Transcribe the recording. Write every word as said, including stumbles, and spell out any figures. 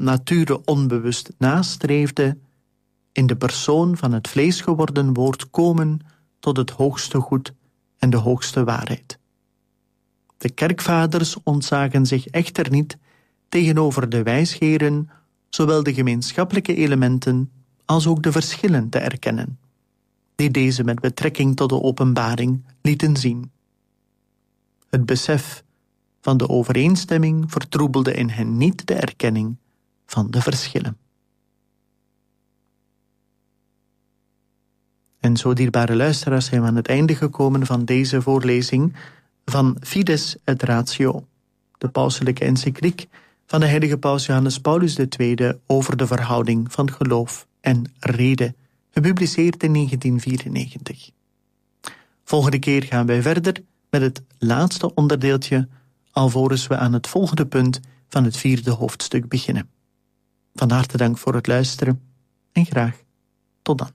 nature onbewust nastreefde, in de persoon van het vlees geworden woord komen tot het hoogste goed en de hoogste waarheid. De kerkvaders ontzagen zich echter niet tegenover de wijsgeren zowel de gemeenschappelijke elementen als ook de verschillen te erkennen, die deze met betrekking tot de openbaring lieten zien. Het besef van de overeenstemming vertroebelde in hen niet de erkenning van de verschillen. En zo, dierbare luisteraars, zijn we aan het einde gekomen van deze voorlezing van Fides et Ratio, de pauselijke encycliek van de heilige paus Johannes Paulus de Tweede over de verhouding van geloof en reden, gepubliceerd in negentien vierennegentig. Volgende keer gaan wij verder met het laatste onderdeeltje, alvorens we aan het volgende punt van het vierde hoofdstuk beginnen. Van harte dank voor het luisteren en graag tot dan.